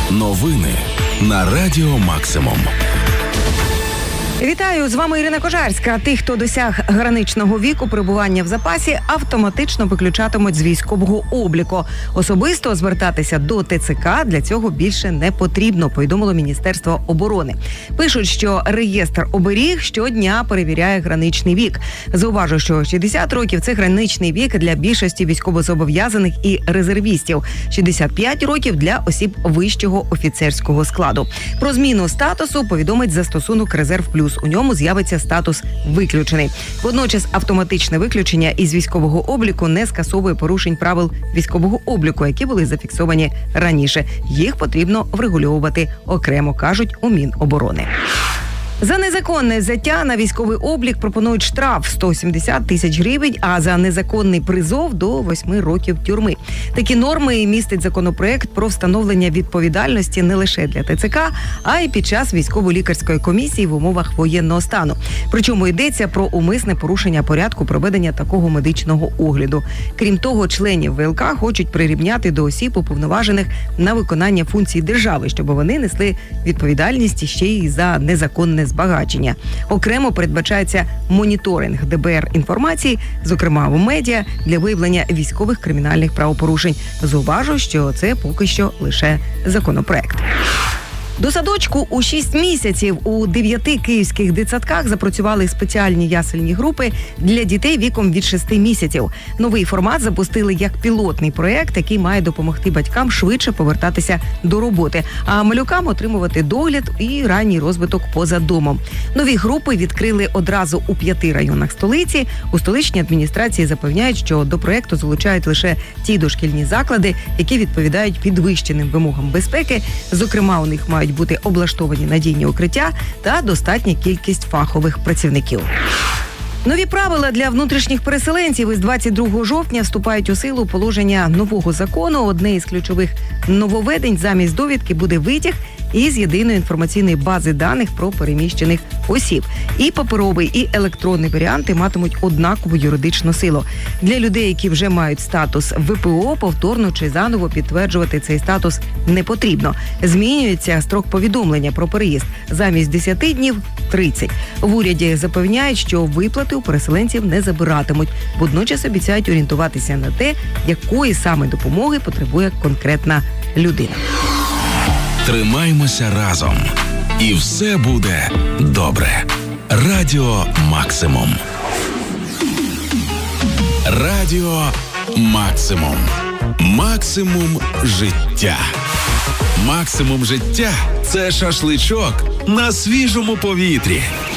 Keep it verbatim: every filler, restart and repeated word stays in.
Новини на Радіо Максимум. Вітаю, з вами Ірина Кожарська. Тих, хто досяг граничного віку перебування в запасі, автоматично виключатимуть з військового обліку. Особисто звертатися до ТЦК для цього більше не потрібно, повідомило Міністерство оборони. Пишуть, що реєстр оберіг щодня перевіряє граничний вік. Зауважу, що шістдесят років – це граничний вік для більшості військовозобов'язаних і резервістів. шістдесят п'ять років – для осіб вищого офіцерського складу. Про зміну статусу повідомить застосунок «Резерв плюс». У ньому з'явиться статус «виключений». Водночас автоматичне виключення із військового обліку не скасовує порушень правил військового обліку, які були зафіксовані раніше. Їх потрібно врегульовувати окремо, кажуть у Міноборони. За незаконне взяття на військовий облік пропонують штраф сто сімдесят тисяч гривень, а за незаконний призов – до восьми років тюрми. Такі норми містить законопроект про встановлення відповідальності не лише для ТЦК, а й під час військово-лікарської комісії в умовах воєнного стану. Причому йдеться про умисне порушення порядку проведення такого медичного огляду. Крім того, членів ВЛК хочуть прирівняти до осіб, уповноважених на виконання функцій держави, щоб вони несли відповідальність ще й за незаконне збагачення. Окремо передбачається моніторинг ДБР інформації, зокрема в медіа, для виявлення військових кримінальних правопорушень. Зауважу, що це поки що лише законопроект. До садочку у шість місяців у дев'яти київських дитсадках запрацювали спеціальні ясельні групи для дітей віком від шести місяців. Новий формат запустили як пілотний проєкт, який має допомогти батькам швидше повертатися до роботи, а малюкам отримувати догляд і ранній розвиток поза домом. Нові групи відкрили одразу у п'яти районах столиці. У столичній адміністрації запевняють, що до проєкту залучають лише ті дошкільні заклади, які відповідають підвищеним вимогам безпеки. Зокрема, у них мають бути облаштовані надійні укриття та достатня кількість фахових працівників. Нові правила для внутрішніх переселенців із двадцять другого жовтня вступають у силу положення нового закону. Одне із ключових нововведень: замість довідки буде витяг із єдиної інформаційної бази даних про переміщених осіб. І паперовий, і електронний варіанти матимуть однакову юридичну силу. Для людей, які вже мають статус ВПО, повторно чи заново підтверджувати цей статус не потрібно. Змінюється строк повідомлення про переїзд. Замість десяти днів – тридцять. В уряді запевняють, що виплати у переселенців не забиратимуть. Водночас обіцяють орієнтуватися на те, якої саме допомоги потребує конкретна людина. Тримаймося разом. І все буде добре. Радіо Максимум. Радіо Максимум. Максимум життя. Максимум життя – це шашличок на свіжому повітрі.